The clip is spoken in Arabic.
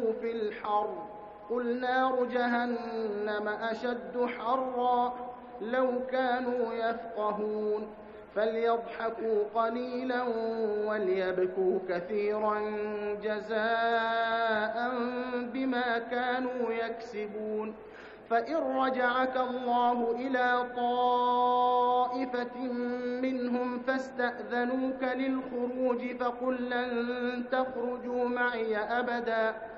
كذبوا في الحر قل نار جهنم أشد حرا لو كانوا يفقهون فليضحكوا قليلا وليبكوا كثيرا جزاء بما كانوا يكسبون فإن رجعك الله إلى طائفة منهم فاستأذنوك للخروج فقل لن تخرجوا معي أبدا